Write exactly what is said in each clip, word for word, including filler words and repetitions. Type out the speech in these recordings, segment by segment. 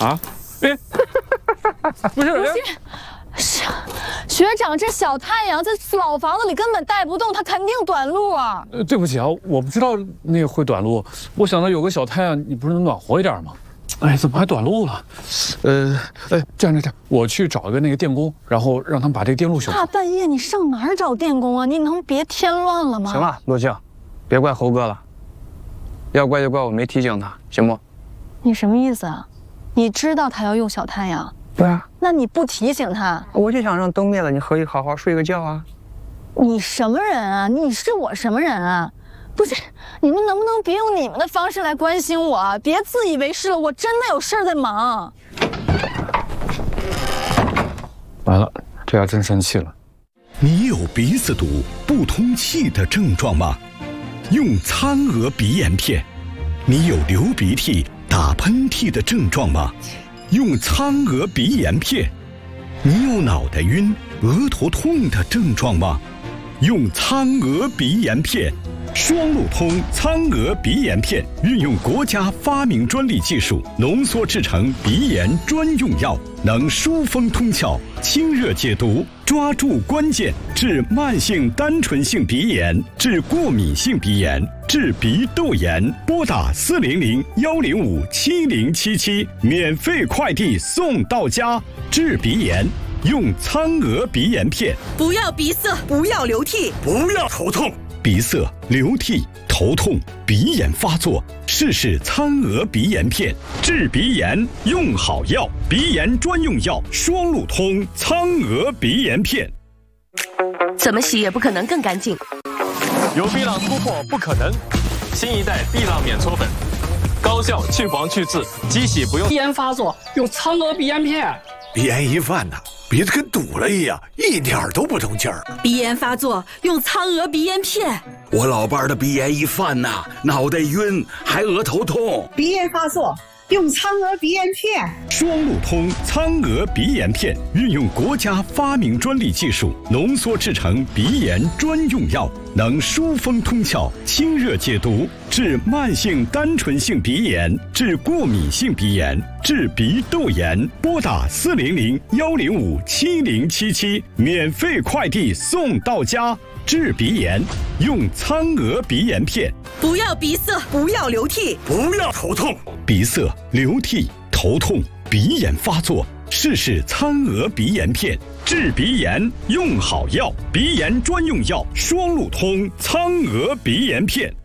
啊？哎，不是， 不是，是学长，这小太阳在老房子里根本带不动，它肯定短路啊。 呃，对不起啊，我不知道那个会短路，我想到有个小太阳，你不是能暖和一点吗？哎，怎么还短路了？呃，哎，这样这样，我去找一个那个电工，然后让他们把这个电路修好。 大半夜你上哪儿找电工啊？你能别添乱了吗？ 行了，陆静，别怪猴哥了，要怪就怪我没提醒他，行不？ 你什么意思啊？你知道他要用小太阳？ 对啊。 那你不提醒他？ 我就想让灯灭了，你可以好好睡个觉啊。 你什么人啊？你是我什么人啊？不是，你们能不能别用你们的方式来关心我啊？别自以为是了，我真的有事儿在忙。 完了，这要真生气了。 你有鼻子堵、不通气的症状吗？用苍娥鼻炎片。你有流鼻涕、打喷嚏的症状吗？用苍娥鼻炎片。你有脑袋晕、额头痛的症状吗？用苍娥鼻炎片。双路通苍娥鼻炎片运用国家发明专利技术浓缩制成鼻炎专用药，能疏风通窍、清热解毒，抓住关键，治慢性单纯性鼻炎，治过敏性鼻炎，治鼻窦炎。拨打四零零幺零五七零七七，免费快递送到家。治鼻炎用苍娥鼻炎片。 不要鼻塞，不要流涕， 不要头痛。鼻塞、流涕、头痛、鼻炎发作，试试苍娥鼻炎片，治鼻炎用好药，鼻炎专用药，双路通苍娥鼻炎片。 怎么洗也不可能更干净。 有碧朗突破不可能，新一代碧朗免搓粉，高效去黄去渍，机洗不用。 鼻炎发作用苍娥鼻炎片。 鼻炎一犯呢，鼻子跟堵了一样，一点都不通气儿。 鼻炎发作用苍娥鼻炎片。 我老伴儿的鼻炎一犯呐，脑袋晕，还额头痛。 鼻炎发作用苍娥鼻炎片。 双路通苍娥鼻炎片运用国家发明专利技术浓缩制成鼻炎专用药，能疏风通窍、清热解毒，治慢性单纯性鼻炎，治过敏性鼻炎，治鼻窦炎。拨打四零零幺零五七零七七，免费快递送到家。治鼻炎用苍娥鼻炎片。 不要鼻塞，不要流涕， 不要头痛。鼻塞、流涕、头痛、鼻炎发作，试试苍娥鼻炎片。治鼻炎用好药，鼻炎专用药，双路通苍娥鼻炎片。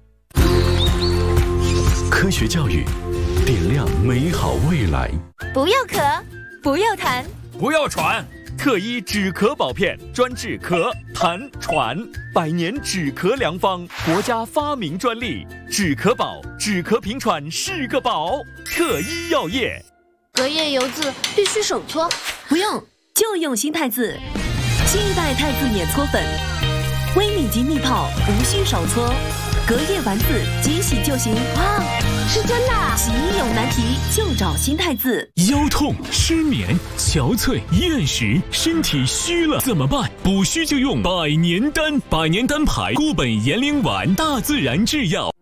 科学教育，点亮美好未来。 不要咳，不要痰， 不要喘。特医止咳宝片专治咳、痰、喘，百年止咳良方，国家发明专利。止咳宝，止咳平喘是个宝。特医药业。 隔夜油渍必须手搓， 不用，就用新太字。新一代太字免搓粉，微米级密泡，无需手搓。隔夜完字，即洗就行。 哇，是真的啊！ 洗衣有难题就找新太字。 腰痛、失眠、憔悴、厌食，身体虚了怎么办？补虚就用百年丹，百年丹牌固本延龄丸，大自然制药。